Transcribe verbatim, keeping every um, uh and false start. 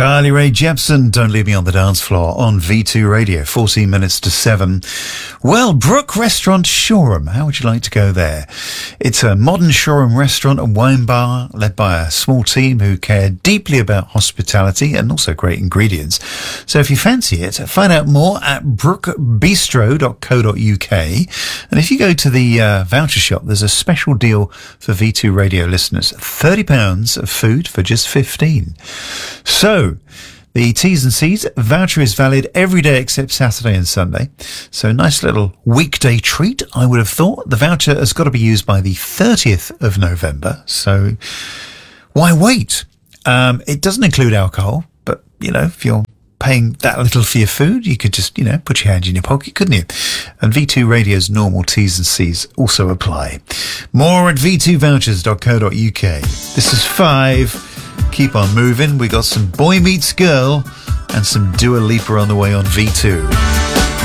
Carly Rae Jepsen, Don't Leave Me on the Dance Floor on V two Radio, fourteen minutes to seven. Well, Brook Restaurant Shoreham, how would you like to go there? It's a modern Shoreham restaurant and wine bar led by a small team who care deeply about hospitality and also great ingredients. So if you fancy it, find out more at brook bistro dot co dot uk. And if you go to the uh, voucher shop, there's a special deal for V two Radio listeners, thirty pounds of food for just fifteen. So, the T's and C's, voucher is valid every day except Saturday and Sunday. So nice little weekday treat, I would have thought. The voucher has got to be used by the thirtieth of November. So why wait? Um, it doesn't include alcohol, but, you know, if you're paying that little for your food, you could just, you know, put your hand in your pocket, couldn't you? And V two Radio's normal T's and C's also apply. More at v two vouchers dot co dot uk. This is Five. Keep on moving. We got some Boy Meets Girl and some Dua Lipa on the way on V two.